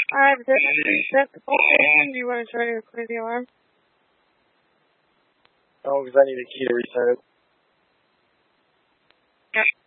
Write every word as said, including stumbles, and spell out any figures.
Alright, that's the whole thing. Do you want to try to clear the alarm? Oh, because I need a key to reset it. Yeah.